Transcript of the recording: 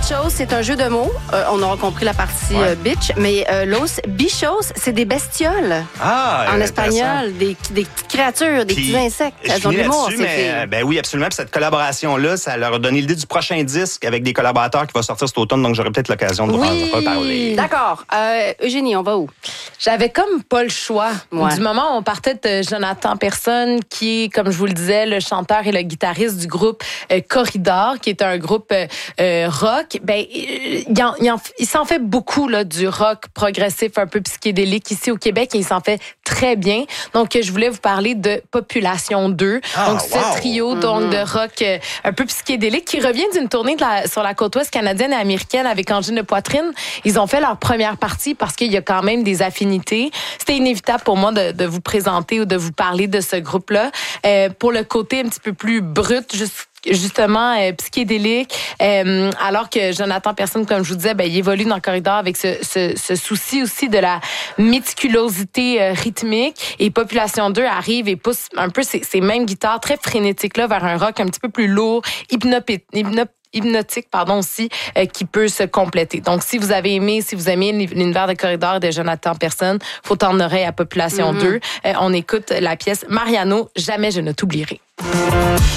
Bichos, c'est un jeu de mots. On aura compris la partie bitch, mais los bichos, c'est des bestioles. En espagnol, des petites créatures, des petits insectes. Elles ont de l'humour, ces filles. Ben oui, absolument. Puis cette collaboration-là, ça leur a donné l'idée du prochain disque avec des collaborateurs qui va sortir cet automne, donc j'aurai peut-être l'occasion de vous en reparler. D'accord. Eugénie, on va où? J'avais comme pas le choix. Du moment où on partait de Jonathan Persson, qui est, comme je vous le disais, le chanteur et le guitariste du groupe Corridor, qui est un groupe rock, ben il s'en fait beaucoup là, du rock progressif un peu psychédélique ici au Québec et il s'en fait très bien. Donc je voulais vous parler de Population 2. Donc ce trio donc de rock un peu psychédélique qui revient d'une tournée sur la côte ouest canadienne et américaine avec Angine de Poitrine. Ils ont fait leur première partie parce qu'il y a quand même des affinités. C'était inévitable pour moi de vous présenter ou de vous parler de ce groupe-là. Pour le côté un petit peu plus brut, justement psychédélique, alors que Jonathan Persson, comme je vous disais, il évolue dans le corridor avec ce souci aussi de la méticulosité rythmique. Et Population 2 arrive et pousse un peu ces mêmes guitares très frénétiques-là vers un rock un petit peu plus lourd, hypnotique, aussi, qui peut se compléter. Donc, si vous aimez l'univers de Corridor de Jonathan Persson, faut tendre l'oreille à Population 2. On écoute la pièce Mariano, Jamais je ne t'oublierai.